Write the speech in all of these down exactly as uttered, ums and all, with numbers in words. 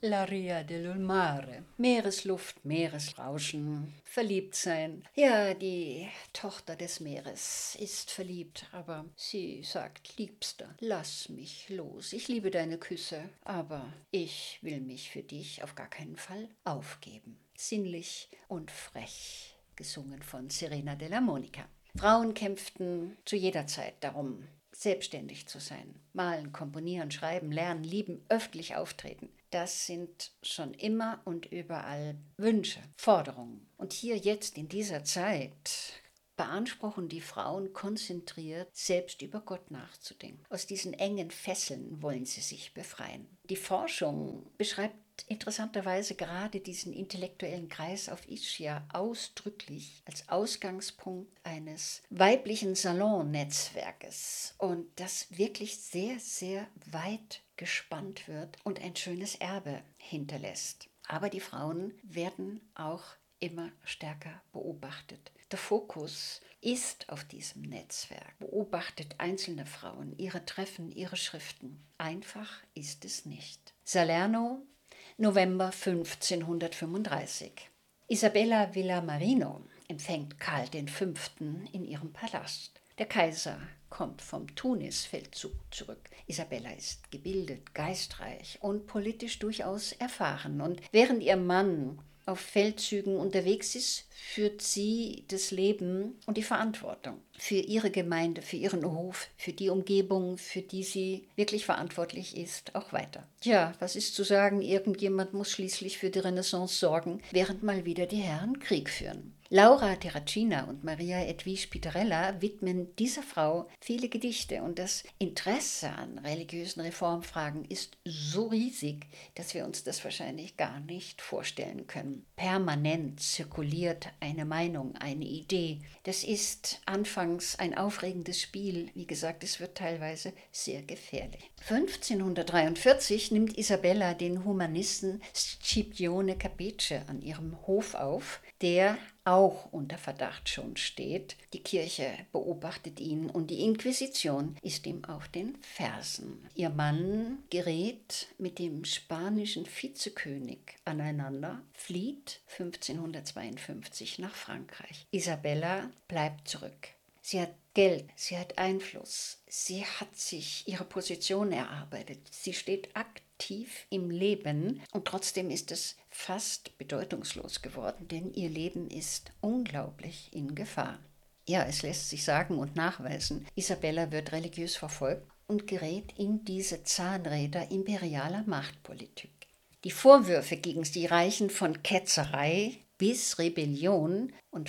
L'aria del mare. Meeresluft, Meeresrauschen, verliebt sein. Ja, die Tochter des Meeres ist verliebt, aber sie sagt, Liebster, lass mich los. Ich liebe deine Küsse, aber ich will mich für dich auf gar keinen Fall aufgeben. Sinnlich und frech, gesungen von Serena della Monica. Frauen kämpften zu jeder Zeit darum, selbstständig zu sein. Malen, komponieren, schreiben, lernen, lieben, öffentlich auftreten. Das sind schon immer und überall Wünsche, Forderungen. Und hier jetzt in dieser Zeit beanspruchen die Frauen konzentriert, selbst über Gott nachzudenken. Aus diesen engen Fesseln wollen sie sich befreien. Die Forschung beschreibt interessanterweise gerade diesen intellektuellen Kreis auf Ischia ausdrücklich als Ausgangspunkt eines weiblichen Salonnetzwerkes und das wirklich sehr, sehr weit gespannt wird und ein schönes Erbe hinterlässt. Aber die Frauen werden auch immer stärker beobachtet. Der Fokus ist auf diesem Netzwerk, beobachtet einzelne Frauen, ihre Treffen, ihre Schriften. Einfach ist es nicht. Salerno, November fünfzehnhundertfünfunddreißig. Isabella Villamarino empfängt Karl der Fünfte in ihrem Palast. Der Kaiser kommt vom Tunis-Feldzug zurück. Isabella ist gebildet, geistreich und politisch durchaus erfahren. Und während ihr Mann auf Feldzügen unterwegs ist, führt sie das Leben und die Verantwortung für ihre Gemeinde, für ihren Hof, für die Umgebung, für die sie wirklich verantwortlich ist, auch weiter. Tja, was ist zu sagen? Irgendjemand muss schließlich für die Renaissance sorgen, während mal wieder die Herren Krieg führen. Laura Terracina und Maria Edwige Pitarella widmen dieser Frau viele Gedichte und das Interesse an religiösen Reformfragen ist so riesig, dass wir uns das wahrscheinlich gar nicht vorstellen können. Permanent zirkuliert eine Meinung, eine Idee. Das ist anfangs ein aufregendes Spiel. Wie gesagt, es wird teilweise sehr gefährlich. fünfzehnhundertdreiundvierzig nimmt Isabella den Humanisten Scipione Capece an ihrem Hof auf, der auch unter Verdacht schon steht. Die Kirche beobachtet ihn und die Inquisition ist ihm auf den Fersen. Ihr Mann gerät mit dem spanischen Vizekönig aneinander, flieht fünfzehnhundertzweiundfünfzig nach Frankreich. Isabella bleibt zurück. Sie hat Geld, sie hat Einfluss, sie hat sich ihre Position erarbeitet, sie steht aktiv im Leben und trotzdem ist es fast bedeutungslos geworden, denn ihr Leben ist unglaublich in Gefahr. Ja, es lässt sich sagen und nachweisen, Isabella wird religiös verfolgt und gerät in diese Zahnräder imperialer Machtpolitik. Die Vorwürfe gegen sie reichen von Ketzerei bis Rebellion und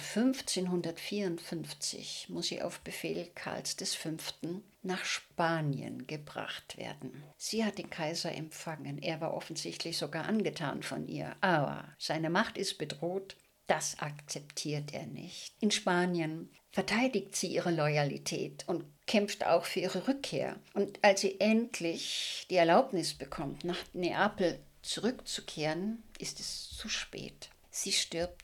fünfzehnhundertvierundfünfzig muss sie auf Befehl Karls des Fünften nach Spanien gebracht werden. Sie hat den Kaiser empfangen, er war offensichtlich sogar angetan von ihr, aber seine Macht ist bedroht, das akzeptiert er nicht. In Spanien verteidigt sie ihre Loyalität und kämpft auch für ihre Rückkehr. Und als sie endlich die Erlaubnis bekommt, nach Neapel zurückzukehren, ist es zu spät. Sie stirbt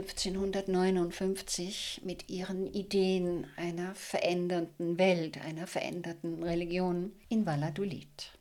fünfzehnhundertneunundfünfzig mit ihren Ideen einer verändernden Welt, einer veränderten Religion in Valladolid.